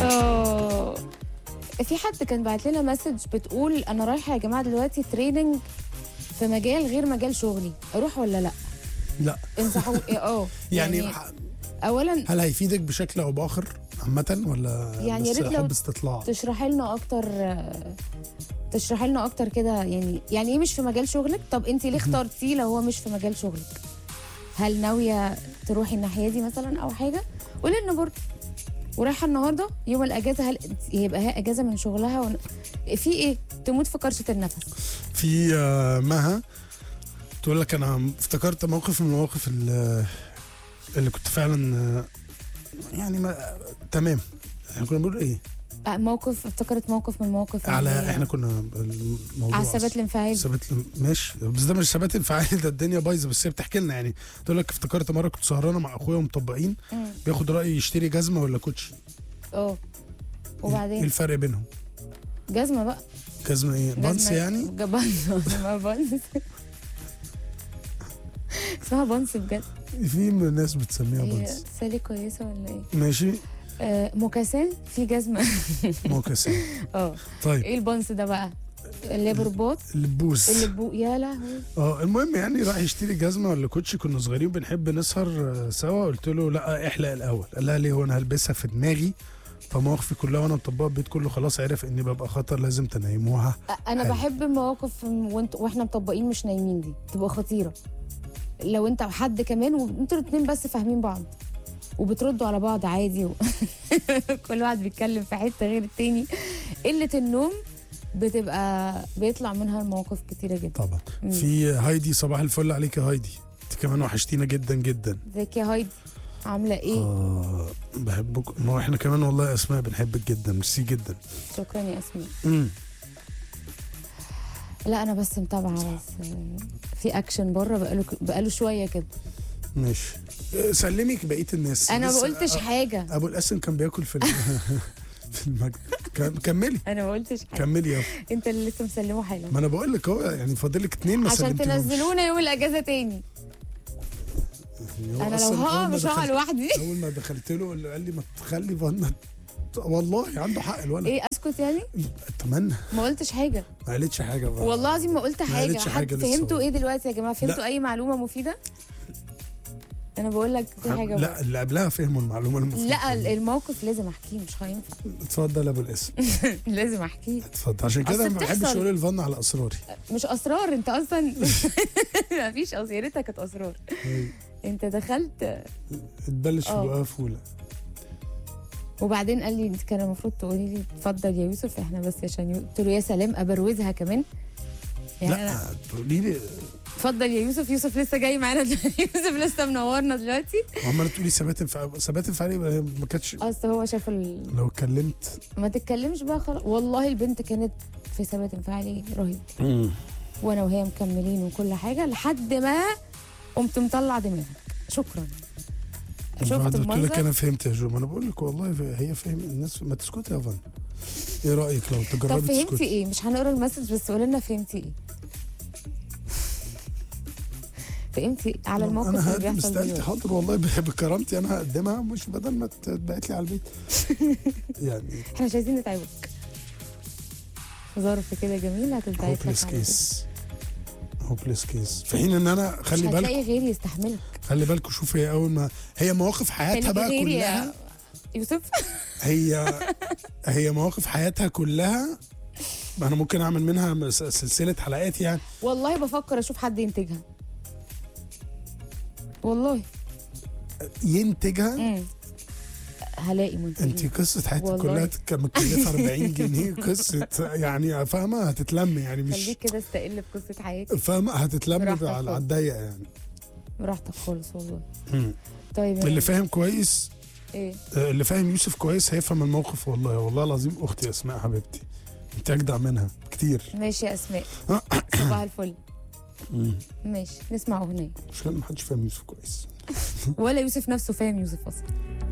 اه في حد كان بعت لنا مسج بتقول انا رايحه يا جماعه دلوقتي تريننج في مجال غير مجال شغلي، اروح ولا لا؟ لا انصحوا يعني اولا هل هيفيدك بشكل او باخر عامه ولا يعني بس يا ريت لو حب استطلاع؟ تشرحي لنا اكتر كده، يعني ايه مش في مجال شغلك؟ طب انت ليه اخترتيه لو هو مش في مجال شغلك؟ هل ناويه تروحي الناحيه دي مثلا او حاجه؟ قولي لنا برضه. ورايحه النهارده يوم الاجازه، هل يبقى هي اجازه من شغلها في ايه؟ تموت في كرشه النفس. في مها تقول لك انا افتكرت موقف من المواقف اللي كنت فعلا يعني ما تمام. احنا كنا بنقول ايه؟ افتكرت موقف من المواقف على احنا كنا الموضوع على الثبات الانفعالي. ماشي، بس ده مش ثبات انفعالي، ده الدنيا بايظه. بس هي بتحكي لنا يعني، تقول لك افتكرت مره كنت سهرانه مع اخويا ومطبقين بياخد رايي يشتري جزمه ولا كوتشي. وبعدين ايه الفرق بينهم؟ جزمه بقى. جزمه ايه؟ بانس يعني؟ بانس اسمها بانس بجد. في ناس بتسميها بانس. سالي كويسه ولا ايه؟ ماشي. موكاسين في جزمه. موكاسين. طيب ايه البانس ده بقى؟ اللي برباط اللبوس يا لهوي. المهم يعني راح يشتري جزمه ولا كوتشي. كنا صغيرين بنحب نسهر سوا. قلت له لا احلق الاول. قال لها ليه؟ هو انا هلبسها في دماغي؟ فمواقفي كلها وانا مطبقه البيت كله خلاص عرف اني ببقى خطر، لازم تنيموها. انا بحب المواقف واحنا مطبقين مش نايمين، دي تبقى خطيره. لو انت وحد كمان وانتوا الاثنين بس فاهمين بعض وبتردوا على بعض عادي كل واحد بيتكلم في حته غير التاني، قله النوم بيطلع منها المواقف كتيره جدا. طبعا. في هايدي، صباح الفل عليك يا هايدي، انت كمان وحشتينا جدا جدا. ازيك يا هايدي، عامله ايه؟ بحبك. ما احنا كمان والله يا اسماء بنحبك جدا، ميرسي جدا. شكرا يا اسماء. لا انا بس متابعه، بس في اكشن بره بقاله شويه كده. ماشي، سلميك بقيه الناس. انا ما قلتش حاجه. ابو القاسم كان بياكل في في المجد. كملي. انا ما قلتش حاجه. كملي يلا. انت اللي لسه مسلمه حالا. ما انا بقول لك اهو، يعني فاضل لك 2 ما عشان تنزلونا يوم الاجازه تاني. انا لو هقع مش هقع لوحدي. اول ما دخلت له قال لي ما تخلي والله عنده حق الولد. ايه اسكت يعني؟ اتمنى. ما قلتش حاجه. ما قالتش حاجه بقى. والله العظيم ما قلت حاجه. حاجه فهمتوا ايه دلوقتي يا جماعه؟ فهمتوا لا. اي معلومه مفيده؟ انا بقول لك في حاجه لا اللي قبلها فهموا المعلومه المفيده. لا الموقف لازم احكيه، مش هينفع. اتفضل يا ابو الاسم. لازم احكيه. اتفضل. عشان كده ما بحبش اقول الفن على اسراري. مش اسرار انت اصلا. ما فيش يا ريتها كانت اسرار. انت دخلت اتبلش بقى فوله. وبعدين قال لي انت كان المفروض تقولي لي اتفضل يا يوسف احنا بس عشان قلت له يا سلام ابروزها كمان. يعني لا تقولي لي اتفضل يا يوسف. يوسف لسه جاي معانا. يوسف لسه منورنا دلوقتي. عماله تقولي ثبات انفعالي ما كانتش. اصل هو شاف لو اتكلمت ما تتكلمش بقى خلاص. والله البنت كانت في ثبات انفعالي رهيب. وانا وهي مكملين وكل حاجه لحد ما قمت مطلع دماغك. شكرا. شفت المنظر؟ قلت لك انا فهمت يا جو. ما انا بقول لك والله هي فهم الناس. ما تسكتي يا فن. ايه رايك لو تجربي تسكتي؟ طب فهمتي ايه؟ مش هنقرا المسج بس قولي لنا فهمتي ايه؟ فهمتي على الموقف اللي بيحصل دلوقتي؟ مستنتي. حاضر والله بكرامتي انا هقدمها، مش بدل ما تبعت لي على البيت. يعني احنا مش عايزين نتعبك. ظرف كده جميل هتتبعت لك على هوبليس كيس. في حين ان انا خلي بالك مش هتلاقي غيري يستحملك. خلي بالكوا. شوف هي اول ما هي مواقف حياتها بقى كلها يوسف. هي مواقف حياتها كلها. انا ممكن اعمل منها سلسله حلقات يعني. والله بفكر اشوف حد ينتجها. والله ينتجها. هلاقي منتجين. انت قصه حياتك كلها مكلفه 40 جنيه. قصه يعني فاهمه هتتلم يعني. مش خليك كده استقل بقصه حياتي. فاهمه هتتلم على الضيق يعني. براحتك خالص والله. طيب اللي فاهم كويس ايه؟ اللي فاهم يوسف كويس هيفهم الموقف. والله العظيم اختي اسماء حبيبتي انت اجدع منها كتير. ماشي يا اسماء. صباح الفل. ماشي نسمع اغنيه. مش محدش فاهم يوسف كويس. ولا يوسف نفسه فاهم يوسف اصلا.